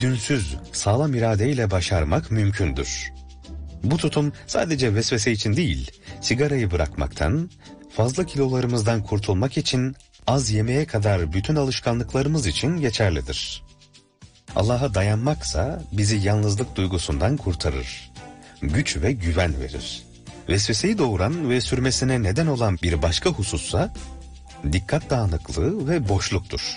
dünsüz, sağlam iradeyle başarmak mümkündür. Bu tutum sadece vesvese için değil, sigarayı bırakmaktan, fazla kilolarımızdan kurtulmak için az yemeye kadar bütün alışkanlıklarımız için geçerlidir. Allah'a dayanmaksa bizi yalnızlık duygusundan kurtarır. Güç ve güven verir. Vesveseyi doğuran ve sürmesine neden olan bir başka husussa dikkat dağınıklığı ve boşluktur.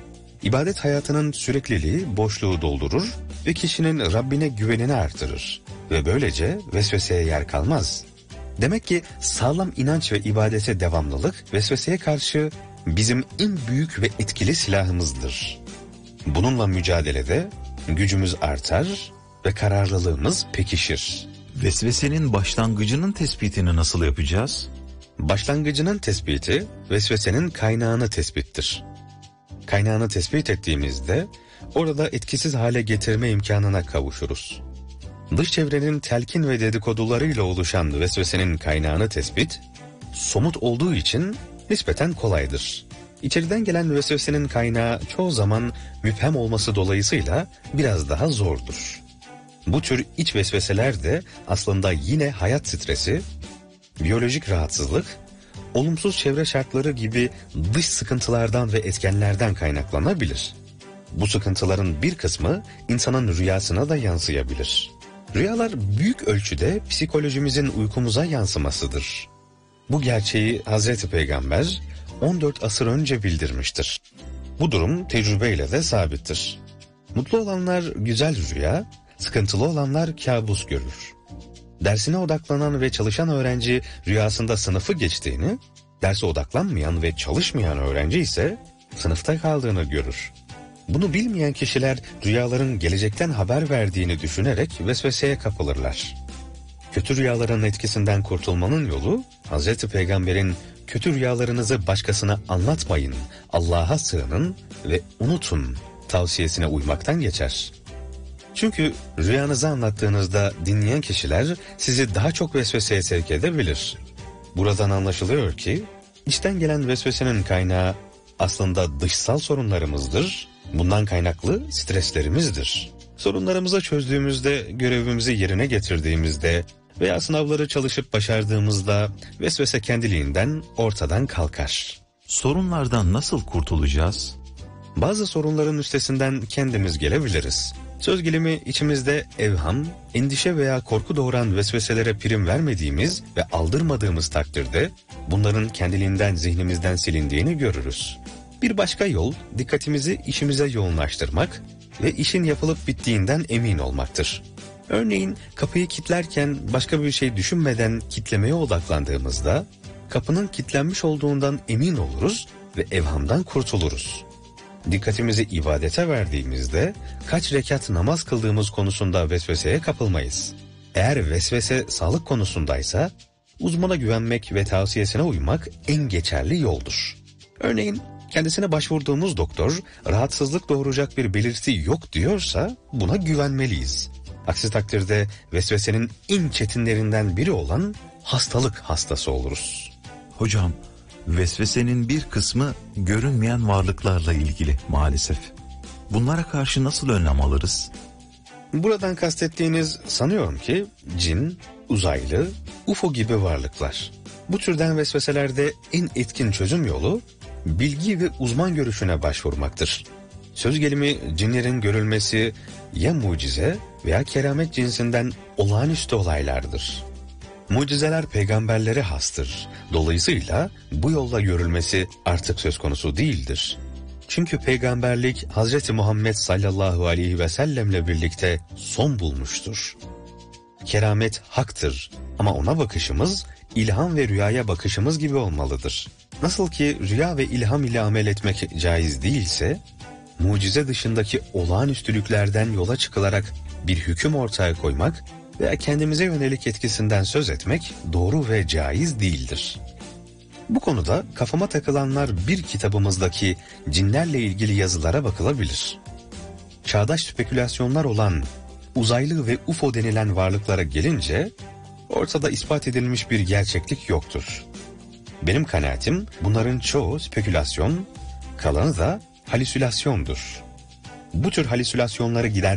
İbadet hayatının sürekliliği boşluğu doldurur ve kişinin Rabbine güvenini artırır ve böylece vesveseye yer kalmaz. Demek ki sağlam inanç ve ibadete devamlılık vesveseye karşı bizim en büyük ve etkili silahımızdır. Bununla mücadelede gücümüz artar ve kararlılığımız pekişir. Vesvesenin başlangıcının tespitini nasıl yapacağız? Başlangıcının tespiti, vesvesenin kaynağını tespittir. Kaynağını tespit ettiğimizde, orada etkisiz hale getirme imkanına kavuşuruz. Dış çevrenin telkin ve dedikodularıyla oluşan vesvesenin kaynağını tespit, somut olduğu için nispeten kolaydır. İçeriden gelen vesvesenin kaynağı çoğu zaman müphem olması dolayısıyla biraz daha zordur. Bu tür iç vesveseler de aslında yine hayat stresi, biyolojik rahatsızlık, olumsuz çevre şartları gibi dış sıkıntılardan ve etkenlerden kaynaklanabilir. Bu sıkıntıların bir kısmı insanın rüyasına da yansıyabilir. Rüyalar büyük ölçüde psikolojimizin uykumuza yansımasıdır. Bu gerçeği Hazreti Peygamber 14 asır önce bildirmiştir. Bu durum tecrübeyle de sabittir. Mutlu olanlar güzel rüya, sıkıntılı olanlar kabus görür. Dersine odaklanan ve çalışan öğrenci rüyasında sınıfı geçtiğini, derse odaklanmayan ve çalışmayan öğrenci ise sınıfta kaldığını görür. Bunu bilmeyen kişiler rüyaların gelecekten haber verdiğini düşünerek vesveseye kapılırlar. Kötü rüyaların etkisinden kurtulmanın yolu, Hazreti Peygamber'in kötü rüyalarınızı başkasına anlatmayın, Allah'a sığının ve unutun tavsiyesine uymaktan geçer. Çünkü rüyanızı anlattığınızda dinleyen kişiler sizi daha çok vesveseye sevk edebilir. Buradan anlaşılıyor ki içten gelen vesvesenin kaynağı aslında dışsal sorunlarımızdır. Bundan kaynaklı streslerimizdir. Sorunlarımızı çözdüğümüzde, görevimizi yerine getirdiğimizde veya sınavları çalışıp başardığımızda vesvese kendiliğinden ortadan kalkar. Sorunlardan nasıl kurtulacağız? Bazı sorunların üstesinden kendimiz gelebiliriz. Söz gelimi içimizde evham, endişe veya korku doğuran vesveselere prim vermediğimiz ve aldırmadığımız takdirde bunların kendiliğinden zihnimizden silindiğini görürüz. Bir başka yol dikkatimizi işimize yoğunlaştırmak ve işin yapılıp bittiğinden emin olmaktır. Örneğin kapıyı kilitlerken başka bir şey düşünmeden kilitlemeye odaklandığımızda kapının kilitlenmiş olduğundan emin oluruz ve evhamdan kurtuluruz. Dikkatimizi ibadete verdiğimizde kaç rekat namaz kıldığımız konusunda vesveseye kapılmayız. Eğer vesvese sağlık konusundaysa uzmana güvenmek ve tavsiyesine uymak en geçerli yoldur. Örneğin kendisine başvurduğumuz doktor rahatsızlık doğuracak bir belirti yok diyorsa buna güvenmeliyiz. Aksi takdirde vesvesenin en çetinlerinden biri olan hastalık hastası oluruz. Hocam, vesvesenin bir kısmı görünmeyen varlıklarla ilgili maalesef. Bunlara karşı nasıl önlem alırız? Buradan kastettiğiniz sanıyorum ki cin, uzaylı, UFO gibi varlıklar. Bu türden vesveselerde en etkin çözüm yolu bilgi ve uzman görüşüne başvurmaktır. Söz gelimi cinlerin görülmesi ya mucize veya keramet cinsinden olağanüstü olaylardır. Mucizeler peygamberlere hastır. Dolayısıyla bu yolla görülmesi artık söz konusu değildir. Çünkü peygamberlik Hazreti Muhammed sallallahu aleyhi ve sellemle birlikte son bulmuştur. Keramet haktır ama ona bakışımız ilham ve rüyaya bakışımız gibi olmalıdır. Nasıl ki rüya ve ilham ile amel etmek caiz değilse, mucize dışındaki olağanüstülüklerden yola çıkılarak bir hüküm ortaya koymak veya kendimize yönelik etkisinden söz etmek doğru ve caiz değildir. Bu konuda kafama takılanlar bir kitabımızdaki cinlerle ilgili yazılara bakılabilir. Çağdaş spekülasyonlar olan uzaylı ve UFO denilen varlıklara gelince ortada ispat edilmiş bir gerçeklik yoktur. Benim kanaatim bunların çoğu spekülasyon, kalanı da halüsinasyondur. Bu tür halüsinasyonları gider